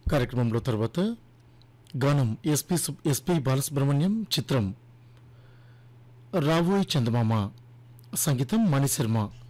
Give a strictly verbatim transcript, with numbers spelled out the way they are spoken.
కార్యక్రమంలో తర్వాత గానం ఎస్పి సు- ఎస్పి బాలసుబ్రహ్మణ్యం, చిత్రం రావోయ్ చందమామ, సంగీతం మణిశర్మ.